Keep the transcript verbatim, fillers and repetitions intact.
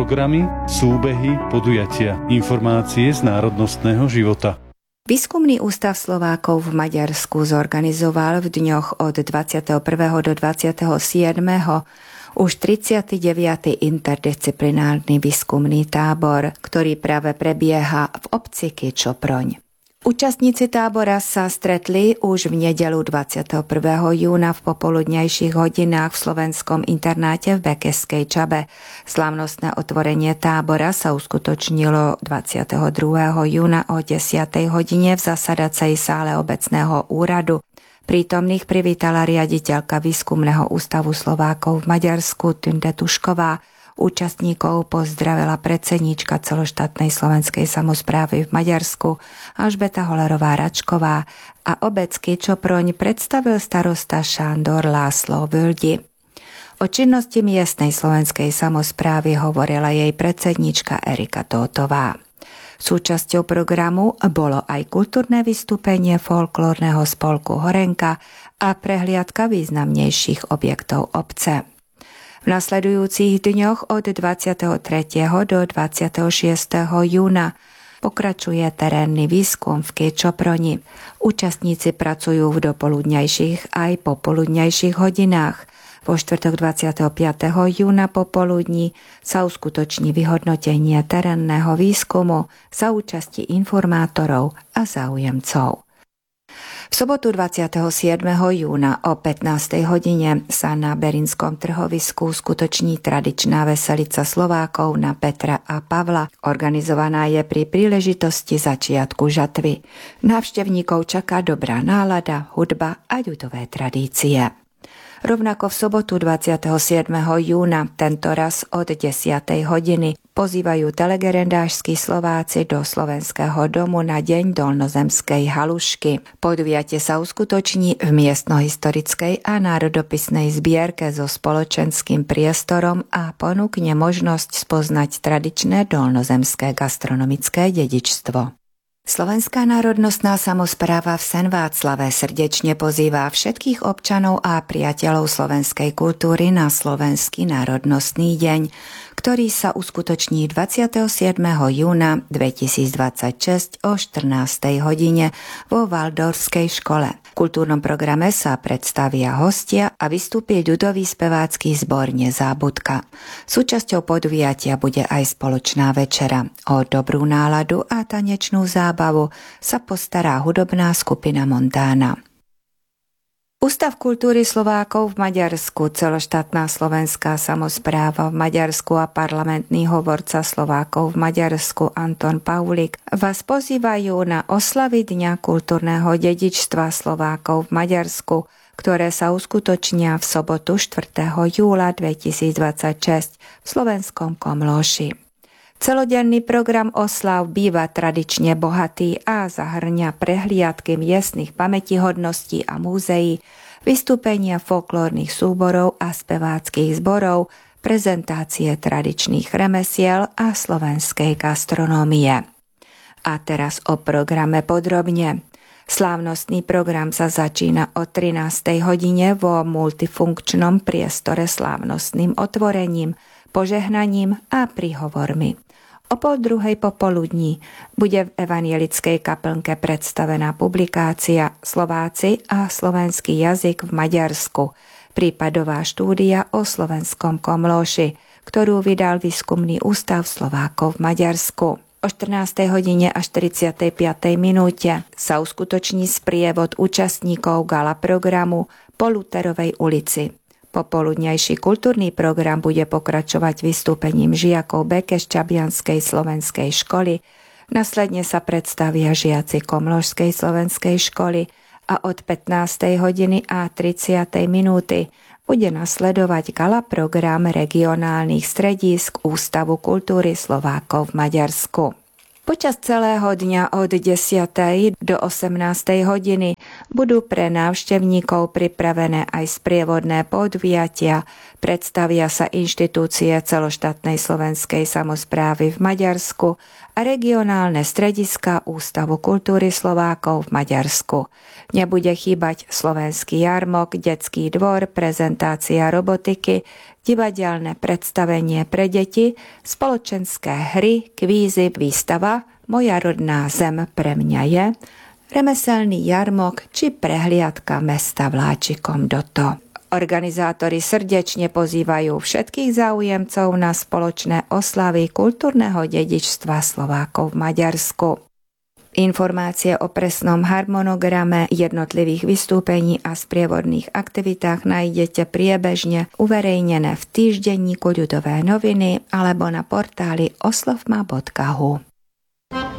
programy, súbehy, podujatia, informácie z národnostného života. Výskumný ústav Slovákov v Maďarsku zorganizoval v dňoch od dvadsiateho prvého do dvadsiateho siedmeho už tridsiaty deviaty interdisciplinárny výskumný tábor, ktorý práve prebieha v obci Kičoproň. Účastníci tábora sa stretli už v nedeľu dvadsiateho prvého júna v popoludňajších hodinách v slovenskom internáte v Bekeskej Čabe. Slávnostné otvorenie tábora sa uskutočnilo dvadsiateho druhého júna o desiatej hodine v zasadacej sále obecného úradu. Prítomných privítala riaditeľka Výskumného ústavu Slovákov v Maďarsku Tünde Tušková. Účastníkov pozdravila predsedníčka celoštátnej slovenskej samosprávy v Maďarsku Alžbeta Holerová-Račková a obec Kičoproň predstavil starosta Sándor László Völgyi. O činnosti miestnej slovenskej samosprávy hovorila jej predsedníčka Erika Tótová. Súčasťou programu bolo aj kultúrne vystúpenie folklórneho spolku Horenka a prehliadka významnejších objektov obce. V nasledujúcich dňoch od dvadsiateho tretieho do dvadsiateho šiesteho júna pokračuje terénny výskum v Kičoproni. Účastníci pracujú v dopoludňajších aj popoludňajších hodinách. Vo štvrtok dvadsiateho piateho júna popoludní sa uskutoční vyhodnotenie terénneho výskumu za účasti informátorov a záujemcov. V sobotu dvadsiateho siedmeho júna o pätnástej hodine sa na Berinskom trhovisku skutoční tradičná veselica Slovákov na Petra a Pavla. Organizovaná je pri príležitosti začiatku žatvy. Návštevníkov čaká dobrá nálada, hudba a ľudové tradície. Rovnako v sobotu dvadsiateho siedmeho júna, tento raz od desiatej hodiny, pozývajú telegerendášskí Slováci do Slovenského domu na deň dolnozemskej halušky. Podujatie sa uskutoční v miestnohistorickej a národopisnej zbierke so spoločenským priestorom a ponúkne možnosť spoznať tradičné dolnozemské gastronomické dedičstvo. Slovenská národnostná samospráva v Senváclave srdečne pozýva všetkých občanov a priateľov slovenskej kultúry na Slovenský národnostný deň, ktorý sa uskutoční dvadsiateho siedmeho júna dvetisícdvadsaťšesť o štrnástej hodine vo Valdorskej škole. V kultúrnom programe sa predstavia hostia a vystúpi ľudový spevácky zbor Nezábudka. Súčasťou podujatia bude aj spoločná večera. O dobrú náladu a tanečnú zábavu sa postará hudobná skupina Montána. Ústav kultúry Slovákov v Maďarsku, celoštátna slovenská samospráva v Maďarsku a parlamentný hovorca Slovákov v Maďarsku Anton Paulik vás pozývajú na oslavy Dňa kultúrneho dedičstva Slovákov v Maďarsku, ktoré sa uskutočnia v sobotu štvrtého júla dvetisícdvadsaťšesť v slovenskom Komlóši. Celodenný program oslav býva tradične bohatý a zahrňa prehliadky miestnych pamätihodností a múzeí, vystúpenia folklórnych súborov a speváckych zborov, prezentácie tradičných remesiel a slovenskej gastronómie. A teraz o programe podrobne. Slávnostný program sa začína o trinástej hodine vo multifunkčnom priestore slávnostným otvorením, požehnaním a príhovormi. O pol druhej popoludní bude v evanielickej kaplnke predstavená publikácia Slováci a slovenský jazyk v Maďarsku, prípadová štúdia o slovenskom Komlóši, ktorú vydal Výskumný ústav Slovákov v Maďarsku. O štrnástej hodine a štyridsiatej piatej minúte sa uskutoční sprievod účastníkov gala programu po Luterovej ulici. Popoludňajší kultúrny program bude pokračovať vystúpením žiakov Bekešťabianskej slovenskej školy, nasledne sa predstavia žiaci Komlóšskej slovenskej školy a od pätnástej hodiny a tridsiatej minúty bude nasledovať gala program regionálnych stredísk Ústavu kultúry Slovákov v Maďarsku. Počas celého dňa od desiatej do osemnástej hodiny budú pre návštevníkov pripravené aj sprievodné podujatia, predstavia sa inštitúcie celoštátnej slovenskej samosprávy v Maďarsku a regionálne strediska Ústavu kultúry Slovákov v Maďarsku. Nebude chýbať slovenský jarmok, detský dvor, prezentácia robotiky, divadelné predstavenie pre deti, spoločenské hry, kvízy, výstava Moja rodná zem pre mňa je, remeselný jarmok či prehliadka mesta vláčikom do to. Organizátori srdečne pozývajú všetkých záujemcov na spoločné oslavy kultúrneho dedičstva Slovákov v Maďarsku. Informácie o presnom harmonograme jednotlivých vystúpení a sprievodných aktivitách nájdete priebežne uverejnené v týždenníku Ľudové noviny alebo na portáli oslovma bodka hu.